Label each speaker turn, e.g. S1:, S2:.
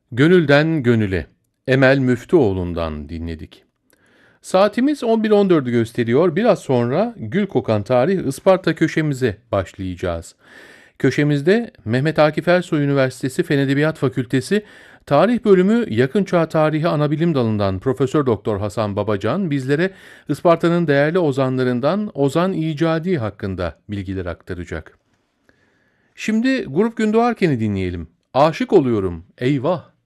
S1: Gönülden Gönüle, Emel Müftüoğlu'ndan dinledik. Saatimiz 11.14'ü gösteriyor. Biraz sonra Gül Kokan Tarih Isparta köşemize başlayacağız. Köşemizde Mehmet Akif Ersoy Üniversitesi Fen Edebiyat Fakültesi Tarih Bölümü Yakın Çağ Tarihi Anabilim Dalı'ndan Profesör Doktor Hasan Babacan bizlere Isparta'nın değerli ozanlarından Ozan İcadi hakkında bilgiler aktaracak. Şimdi Grup Gündoğarken'i dinleyelim. Aşık oluyorum, eyvah!